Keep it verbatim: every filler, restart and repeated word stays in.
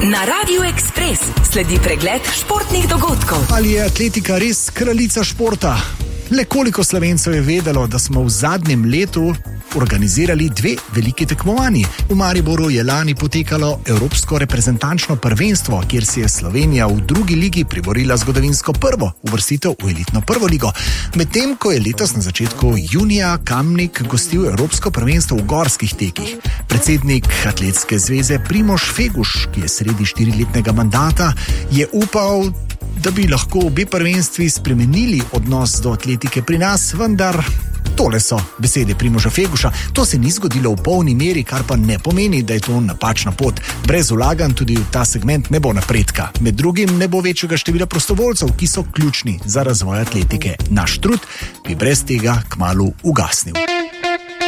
Na Radiu Ekspres sledi pregled športnih dogodkov. Ali je atletika res kraljica športa? Le koliko Slovencev je vedelo, da smo v zadnjem letu organizirali dve veliki tekmovanji. V Mariboru je lani potekalo Evropsko reprezentančno prvenstvo, kjer si je Slovenija v drugi ligi priborila zgodovinsko prvo uvrstitev v elitno prvo ligo. Medtem ko je letos na začetku junija Kamnik gostil Evropsko prvenstvo v gorskih tekih. Predsednik Atletske zveze Primož Feguš, ki je sredi štiriletnega mandata, je upal, da bi lahko obe prvenstvi spremenili odnos do atletike pri nas, vendar tole so besede Primoža Feguša. To se ni zgodilo v polni meri, kar pa ne pomeni, da je to napačna pot. Brez vlaganj tudi v ta segment ne bo napredka. Med drugim ne bo večjega števila prostovoljcev, ki so ključni za razvoj atletike. Naš trud bi brez tega kmalu ugasnil.